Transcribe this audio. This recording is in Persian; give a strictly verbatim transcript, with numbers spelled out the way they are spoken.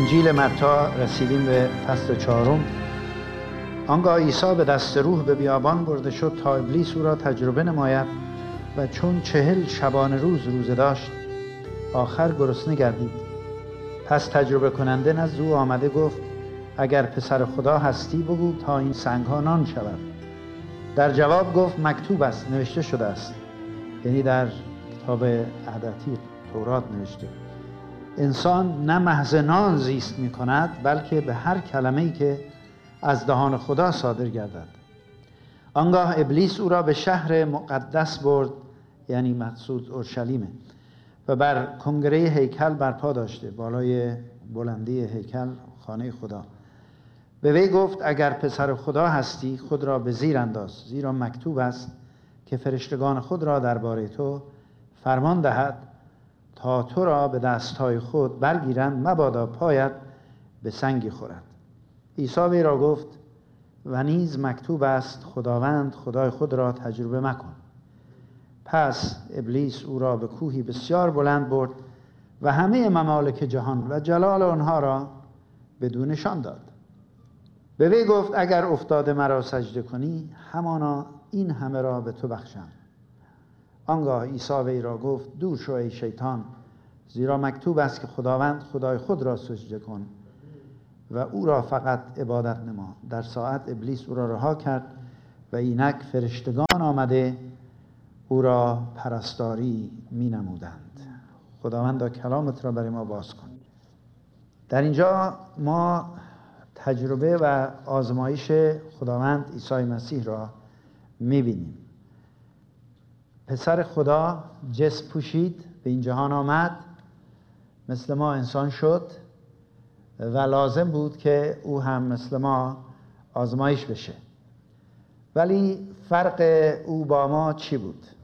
انجیل متی رسیدیم به فصل چهارم. آنگاه عیسی به دست روح به بیابان برده شد تا ابلیس او را تجربه نماید و چون چهل شبانه روز روزه داشت آخر گرسنه گردید. پس تجربه کننده نزد او آمده گفت اگر پسر خدا هستی بگو تا این سنگ ها نان شود. در جواب گفت مکتوب است، نوشته شده است. یعنی در کتاب عهد تورات نوشته انسان نه محض نان زیست می کند بلکه به هر کلمه‌ای که از دهان خدا صادر گردد. آنگاه ابلیس او را به شهر مقدس برد، یعنی مقصود اورشلیمه، و بر کنگره هیکل برپا داشته، بالای بلندی هیکل خانه خدا. به وی گفت اگر پسر خدا هستی خود را به زیر انداز، زیرا مکتوب است که فرشتگان خود را درباره تو فرمان دهد تا تو را به دستهای خود برگیرند، مبادا پایت به سنگی خورد. عیسی وی را گفت و نیز مکتوب است خداوند خدای خود را تجربه مکن. پس ابلیس او را به کوهی بسیار بلند برد و همه ممالک جهان و جلال آنها را بدونشان داد. به وی گفت اگر افتاده مرا سجده کنی همانا این همه را به تو بخشم. آنگاه عیسی وی را گفت دور شو ای شیطان، زیرا مکتوب است که خداوند خدای خود را سجده کن و او را فقط عبادت نما. در ساعت ابلیس او را رها کرد و اینک فرشتگان آمده او را پرستاری می نمودند. خداوند کلامت را برای ما باز کن. در اینجا ما تجربه و آزمایش خداوند عیسی مسیح را می بینیم. پسر خدا جسم پوشید، به این جهان آمد، مثل ما انسان شد و لازم بود که او هم مثل ما آزمایش بشه. ولی فرق او با ما چی بود؟